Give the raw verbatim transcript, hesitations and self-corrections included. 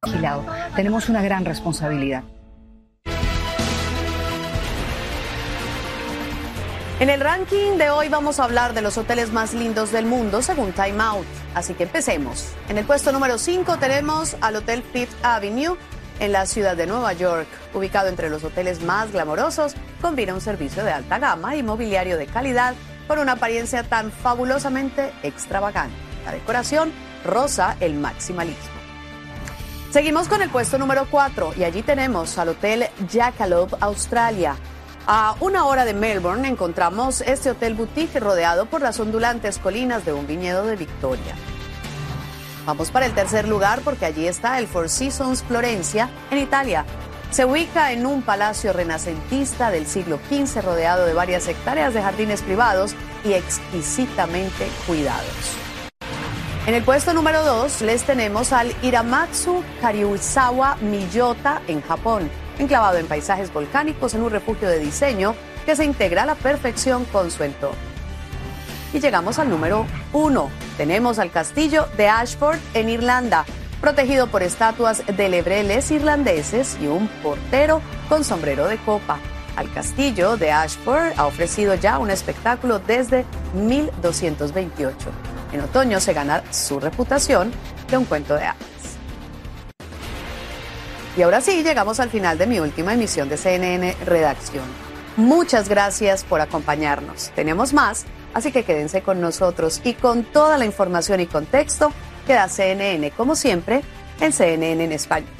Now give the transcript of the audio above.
alquilado. Tenemos una gran responsabilidad. En el ranking de hoy vamos a hablar de los hoteles más lindos del mundo según Time Out. Así que empecemos. En el puesto número cinco tenemos al Hotel Fifth Avenue en la ciudad de Nueva York. Ubicado entre los hoteles más glamorosos, combina un servicio de alta gama y mobiliario de calidad con una apariencia tan fabulosamente extravagante. La decoración roza el maximalismo. Seguimos con el puesto número cuatro y allí tenemos al Hotel Jackalope Australia. A una hora de Melbourne encontramos este hotel boutique rodeado por las ondulantes colinas de un viñedo de Victoria. Vamos para el tercer lugar porque allí está el Four Seasons Florencia en Italia. Se ubica en un palacio renacentista del siglo quince rodeado de varias hectáreas de jardines privados y exquisitamente cuidados. En el puesto número dos les tenemos al Hiramatsu Karyuizawa Miyota en Japón, enclavado en paisajes volcánicos en un refugio de diseño que se integra a la perfección con su entorno. Y llegamos al número uno. Tenemos al castillo de Ashford en Irlanda, protegido por estatuas de lebreles irlandeses y un portero con sombrero de copa. Al castillo de Ashford ha ofrecido ya un espectáculo desde mil doscientos veintiocho. En otoño se gana su reputación de un cuento de hadas. Y ahora sí, llegamos al final de mi última emisión de C N N Redacción. Muchas gracias por acompañarnos. Tenemos más, así que quédense con nosotros y con toda la información y contexto que da C N N, como siempre, en C N N en español.